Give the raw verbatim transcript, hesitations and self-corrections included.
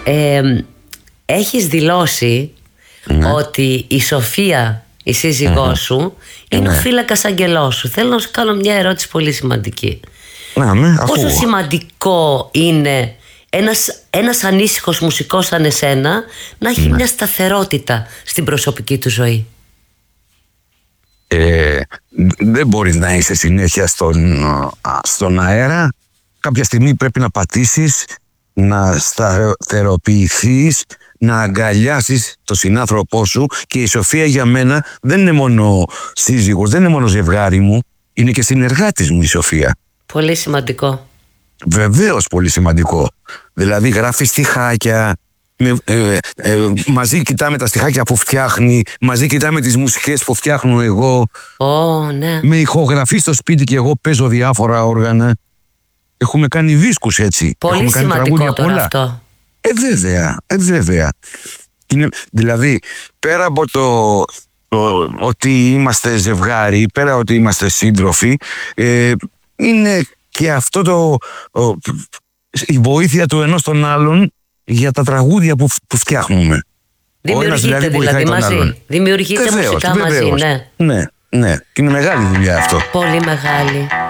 ε, έχεις δηλώσει ναι. ότι η Σοφία, η σύζυγός mm-hmm. σου, είναι ναι. ο φύλακας αγγελός σου. Θέλω να σου κάνω μια ερώτηση πολύ σημαντική. Να, ναι, πόσο σημαντικό είναι ένας, ένας ανήσυχος μουσικός σαν εσένα να έχει ναι. μια σταθερότητα στην προσωπική του ζωή? Ε, δεν μπορείς να είσαι συνέχεια στον, στον αέρα. Κάποια στιγμή πρέπει να πατήσεις, να σταθεροποιηθείς, να αγκαλιάσεις τον συνάνθρωπό σου. Και η Σοφία για μένα δεν είναι μόνο σύζυγος, δεν είναι μόνο ζευγάρι μου, είναι και συνεργάτης μου η Σοφία. Πολύ σημαντικό. Βεβαίως πολύ σημαντικό. Δηλαδή γράφει στιχάκια, με, ε, ε, μαζί κοιτάμε τα στιχάκια που φτιάχνει, μαζί κοιτάμε τις μουσικές που φτιάχνω εγώ. Oh, ναι. Με ηχογραφεί στο σπίτι και εγώ παίζω διάφορα όργανα. Έχουμε κάνει δίσκους έτσι. Πολύ Έχουμε σημαντικό κάνει τώρα πολλά. αυτό. Ε, βέβαια, ε, βέβαια. Είναι, δηλαδή, πέρα από το, το ότι είμαστε ζευγάρι, πέρα ότι είμαστε σύντροφοι, ε, είναι και αυτό το, ο, η βοήθεια του ενός των άλλων για τα τραγούδια που, που φτιάχνουμε. Δημιουργείτε δηλαδή, δηλαδή μαζί. Δημιουργείτε βεβαίως, μουσικά βεβαίως. μαζί, ναι. Ναι, ναι. Είναι μεγάλη δουλειά αυτό. Πολύ μεγάλη.